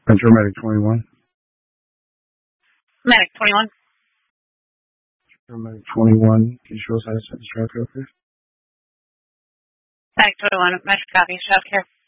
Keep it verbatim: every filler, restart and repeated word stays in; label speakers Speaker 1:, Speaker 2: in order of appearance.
Speaker 1: Metro Medic twenty-one.
Speaker 2: Medic twenty-one.
Speaker 1: Metro Medic twenty-one. Can you show us how to set this traffic up here?
Speaker 2: Medic twenty-one. Metro copy. Shell care.